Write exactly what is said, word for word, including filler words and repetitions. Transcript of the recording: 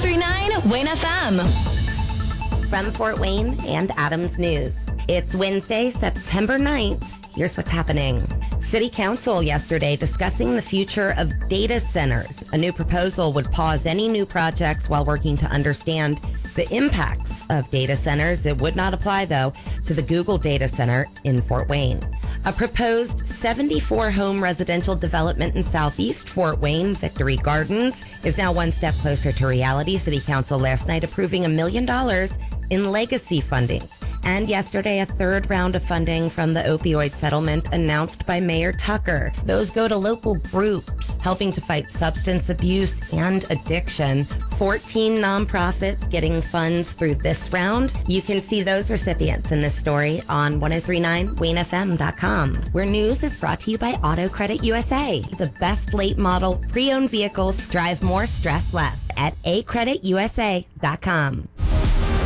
three point nine Wayne F M. From Fort Wayne and Adams News. It's Wednesday, September ninth. Here's what's happening. City Council yesterday discussing the future of data centers. A new proposal would pause any new projects while working to understand the impacts of data centers. It would not apply, though, to the Google data center in Fort Wayne. A proposed seventy-four home residential development in southeast Fort Wayne, Victory Gardens, is now one step closer to reality. City Council last night approving a million dollars in legacy funding. And yesterday, a third round of funding from the opioid settlement announced by Mayor Tucker. Those go to local groups helping to fight substance abuse and addiction. fourteen nonprofits getting funds through this round. You can see those recipients in this story on ten thirty-nine Wayne F M dot com, where news is brought to you by Auto Credit U S A. The best late model pre-owned vehicles drive more, stress less at a credit u s a dot com.